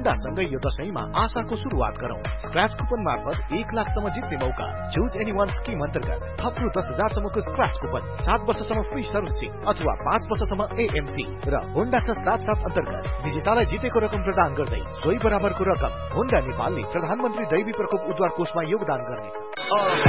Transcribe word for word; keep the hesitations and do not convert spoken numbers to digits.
होन्डासँगै यो दशैंमा आशाको सुरुवात गरौँ। स्क्रैच कुपन मार्फत एक लाखसम्म जित्ने मौका। चुज एनी वान स्किम अन्तर्गत थप रु दस हजारसम्मको स्क्रैच कुपन, सात वर्षसम्म फ्री सर्भिसिङ अथवा पाँच वर्षसम्म एएमसी र होन्डा छ सात सात अन्तर्गत विजेतालाई जितेको रकम प्रदान गर्दै सोही बराबरको रकम होन्डा नेपालले प्रधानमन्त्री दैवी प्रकोप उद्धार कोषमा योगदान गर्नेछ।